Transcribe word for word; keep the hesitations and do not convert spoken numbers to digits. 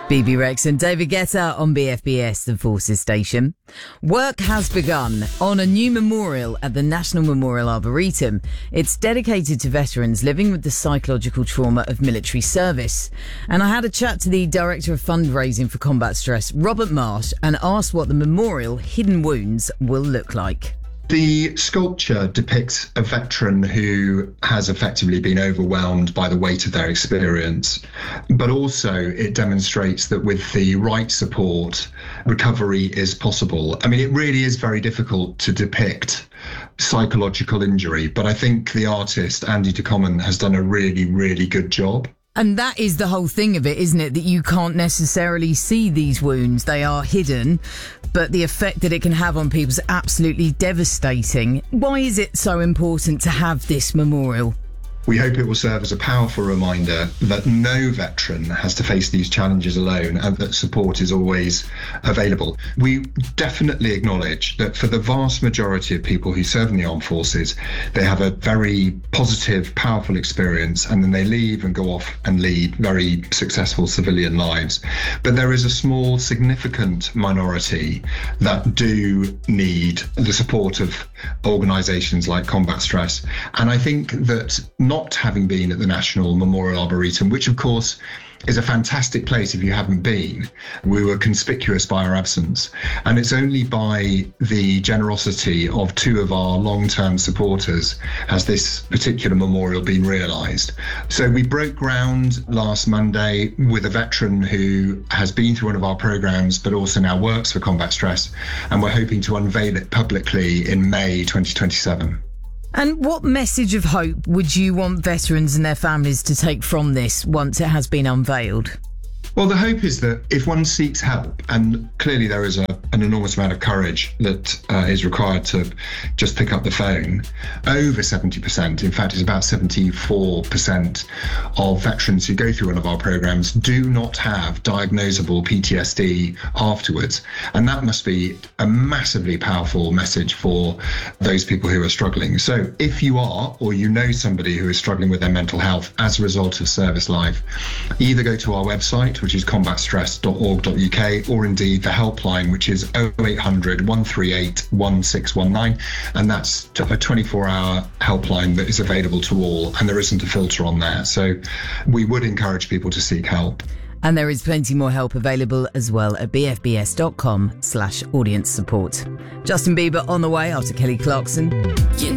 B B Rex and David Guetta on B F B S, the Forces Station. Work has begun on a new memorial at the National Memorial Arboretum. It's dedicated to veterans living with the psychological trauma of military service. And I had a chat to the Director of Fundraising for Combat Stress, Robert Marsh, and asked what the memorial Hidden Wounds will look like. The sculpture depicts a veteran who has effectively been overwhelmed by the weight of their experience, but also it demonstrates that with the right support, recovery is possible. I mean, it really is very difficult to depict psychological injury, but I think the artist, Andy de Common, has done a really, really good job. And that is the whole thing of it, isn't it? That you can't necessarily see these wounds. They are hidden, but the effect that it can have on people is absolutely devastating. Why is it so important to have this memorial? We hope it will serve as a powerful reminder that no veteran has to face these challenges alone and that support is always available. We definitely acknowledge that for the vast majority of people who serve in the armed forces, they have a very positive, powerful experience and then they leave and go off and lead very successful civilian lives. But there is a small, significant minority that do need the support of organisations like Combat Stress. And I think that not Not having been at the National Memorial Arboretum, which of course is a fantastic place if you haven't been. We were conspicuous by our absence. And it's only by the generosity of two of our long-term supporters has this particular memorial been realised. So we broke ground last Monday with a veteran who has been through one of our programmes, but also now works for Combat Stress. And we're hoping to unveil it publicly in May twenty twenty-seven. And what message of hope would you want veterans and their families to take from this once it has been unveiled? Well, the hope is that if one seeks help, and clearly there is a, an enormous amount of courage that uh, is required to just pick up the phone, over seventy percent, in fact, it's about seventy-four percent of veterans who go through one of our programs do not have diagnosable P T S D afterwards. And that must be a massively powerful message for those people who are struggling. So if you are, or you know somebody who is struggling with their mental health as a result of service life, either go to our website, which is combat stress dot org dot U K, or indeed the helpline, which is oh eight hundred, one three eight, one six one nine. And that's a twenty-four hour helpline that is available to all, and there isn't a filter on there. So we would encourage people to seek help. And there is plenty more help available as well at b f b s dot com slash audience support. Justin Bieber on the way after Kelly Clarkson.